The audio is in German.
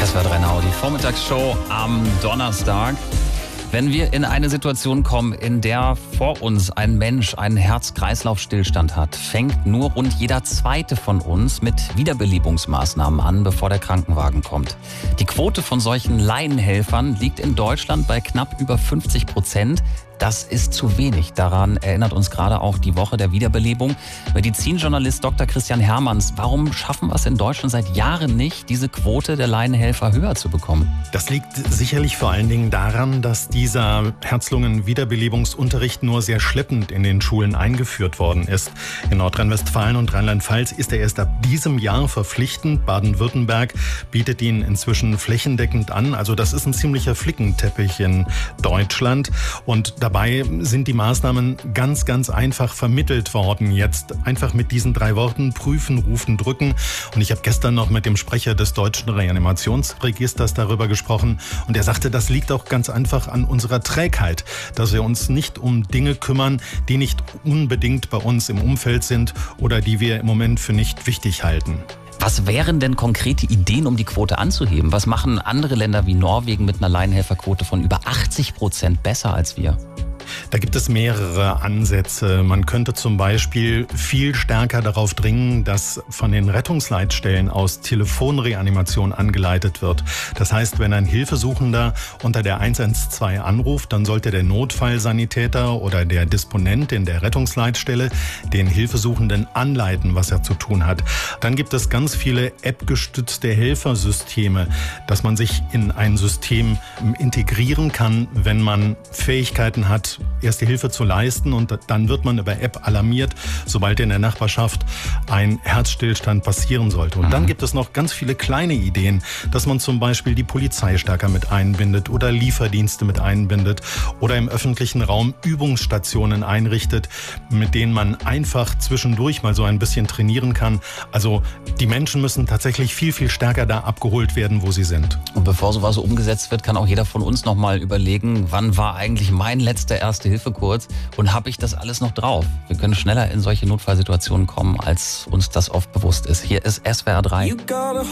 SWR 3 Now, die Vormittagsshow am Donnerstag. Wenn wir in eine Situation kommen, in der vor uns ein Mensch einen Herz-Kreislauf-Stillstand hat, fängt nur rund jeder Zweite von uns mit Wiederbelebungsmaßnahmen an, bevor der Krankenwagen kommt. Die Quote von solchen Laienhelfern liegt in Deutschland bei knapp über 50%. Das ist zu wenig. Daran erinnert uns gerade auch die Woche der Wiederbelebung. Medizinjournalist Dr. Christian Hermanns, warum schaffen wir es in Deutschland seit Jahren nicht, diese Quote der Laienhelfer höher zu bekommen? Das liegt sicherlich vor allen Dingen daran, dass dieser Herz-Lungen-Wiederbelebungsunterricht nur sehr schleppend in den Schulen eingeführt worden ist. In Nordrhein-Westfalen und Rheinland-Pfalz ist er erst ab diesem Jahr verpflichtend. Baden-Württemberg bietet ihn inzwischen flächendeckend an. Also das ist ein ziemlicher Flickenteppich in Deutschland. Und dabei sind die Maßnahmen ganz, ganz einfach vermittelt worden. Jetzt einfach mit diesen 3 Worten: prüfen, rufen, drücken. Und ich habe gestern noch mit dem Sprecher des Deutschen Reanimationsregisters darüber gesprochen. Und er sagte, das liegt auch ganz einfach an unserer Trägheit, dass wir uns nicht um Dinge kümmern, die nicht unbedingt bei uns im Umfeld sind oder die wir im Moment für nicht wichtig halten. Was wären denn konkrete Ideen, um die Quote anzuheben? Was machen andere Länder wie Norwegen mit einer Laienhelferquote von über 80% besser als wir? Da gibt es mehrere Ansätze. Man könnte zum Beispiel viel stärker darauf dringen, dass von den Rettungsleitstellen aus Telefonreanimation angeleitet wird. Das heißt, wenn ein Hilfesuchender unter der 112 anruft, dann sollte der Notfallsanitäter oder der Disponent in der Rettungsleitstelle den Hilfesuchenden anleiten, was er zu tun hat. Dann gibt es ganz viele App-gestützte Helfersysteme, dass man sich in ein System integrieren kann, wenn man Fähigkeiten hat, Erste Hilfe zu leisten, und dann wird man über App alarmiert, sobald in der Nachbarschaft ein Herzstillstand passieren sollte. Und dann gibt es noch ganz viele kleine Ideen, dass man zum Beispiel die Polizei stärker mit einbindet oder Lieferdienste mit einbindet oder im öffentlichen Raum Übungsstationen einrichtet, mit denen man einfach zwischendurch mal so ein bisschen trainieren kann. Also die Menschen müssen tatsächlich viel, viel stärker da abgeholt werden, wo sie sind. Und bevor sowas umgesetzt wird, kann auch jeder von uns noch mal überlegen, wann war eigentlich mein letzter Erste-Hilfe-Kurs und habe ich das alles noch drauf? Wir können schneller in solche Notfallsituationen kommen, als uns das oft bewusst ist. Hier ist SWR 3.